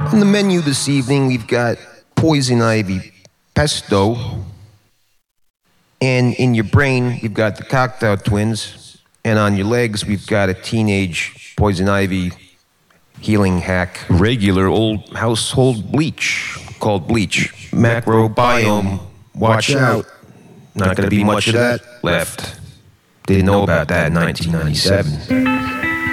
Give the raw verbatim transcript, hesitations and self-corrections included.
On the menu this evening, we've got poison ivy pesto. And in your brain, you've got the cocktail twins. And on your legs, we've got a teenage poison ivy healing hack. Regular old household bleach called bleach. Macrobiome. Watch out. Not going to be much of that left. Didn't know about that in nineteen ninety-seven.